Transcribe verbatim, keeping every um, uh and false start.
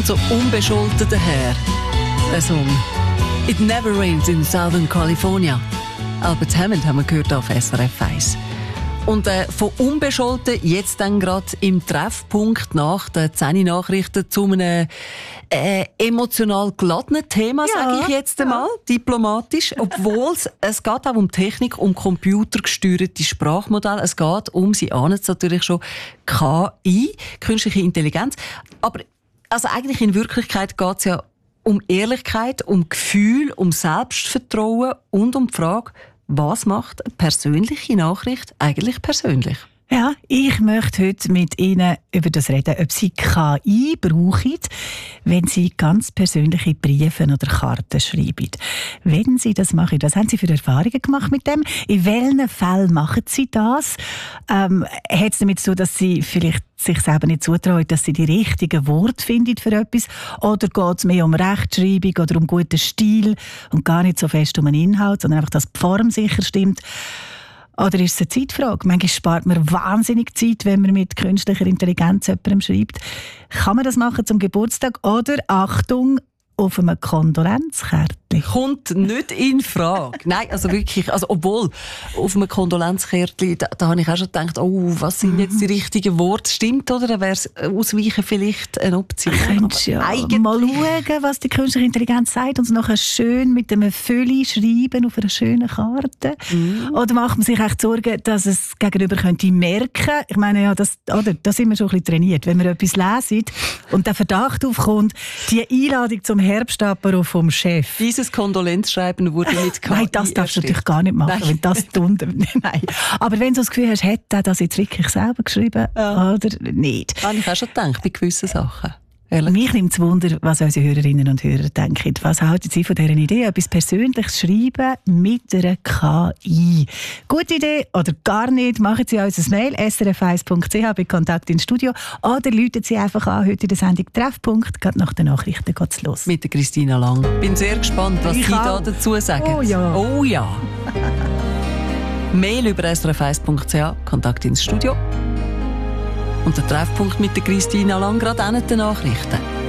kommt so unbescholten daher. Der Song. It never rains in Southern California. Albert Hammond haben wir gehört auf S R F eins. Und äh, von unbescholten jetzt dann gerade im Treffpunkt nach den zehn Nachrichten zu einem äh, emotional geladenen Thema, ja, sage ich jetzt einmal, ja. Diplomatisch. Obwohl es geht auch um Technik, um computergesteuerte Sprachmodelle. Es geht um, Sie ahnen es natürlich schon, K I, künstliche Intelligenz. Aber also eigentlich in Wirklichkeit geht es ja um Ehrlichkeit, um Gefühl, um Selbstvertrauen und um die Frage, was macht eine persönliche Nachricht eigentlich persönlich? Ja, ich möchte heute mit Ihnen über das reden, ob Sie K I brauchen, wenn Sie ganz persönliche Briefe oder Karten schreiben. Wenn Sie das machen, was haben Sie für Erfahrungen gemacht mit dem? In welchen Fällen machen Sie das? Ähm, hat es damit zu tun, dass Sie vielleicht sich selber nicht zutrauen, dass Sie die richtigen Worte finden für etwas? Oder geht es mehr um Rechtschreibung oder um guten Stil und gar nicht so fest um einen Inhalt, sondern einfach, dass die Form sicher stimmt? Oder ist es eine Zeitfrage? Manchmal spart man wahnsinnig Zeit, wenn man mit künstlicher Intelligenz jemandem schreibt. Kann man das machen zum Geburtstag? Oder, Achtung, auf einem Kondolenzkärtchen? Kommt nicht in Frage. Nein, also wirklich, also obwohl, auf einem Kondolenzkärtchen, da, da habe ich auch schon gedacht, oh, was sind jetzt die richtigen Worte? Stimmt, oder? Dann wäre es Ausweichen vielleicht eine Option. Könntest ja eigentlich mal schauen, was die künstliche Intelligenz sagt und es nachher schön mit einem Fülle schreiben auf einer schönen Karte. Mm. Oder macht man sich echt Sorgen, dass es gegenüber könnte merken? Ich meine, ja, das, oder, da sind wir schon ein bisschen trainiert. Wenn wir etwas lesen und der Verdacht aufkommt, die Einladung zum Herbstapero vom Chef. Dieses Kondolenzschreiben wurde mit K I Nein, das darfst du natürlich gar nicht machen, Nein. wenn das tun. Nein. Aber wenn du das Gefühl hast, hätte er das jetzt wirklich selber geschrieben ja. oder nicht? Habe ich auch schon gedacht, bei gewissen Sachen. Ehrlich? Mich nimmt es Wunder, was unsere Hörerinnen und Hörer denken. Was halten Sie von dieser Idee? Etwas Persönliches schreiben mit einer K I. Gute Idee oder gar nicht? Machen Sie uns ein Mail s r f eins punkt c h bei Kontakt ins Studio oder rufen Sie einfach an heute in der Sendung Treffpunkt. Gerade nach den Nachrichten geht es los. Mit der Christina Lang. Bin sehr gespannt, was ich Sie auch. da dazu sagen. Oh ja. Oh ja. Mail über s r f eins punkt c h, Kontakt ins Studio. Und der Treffpunkt mit der Christina Lang, gerade an den Nachrichten.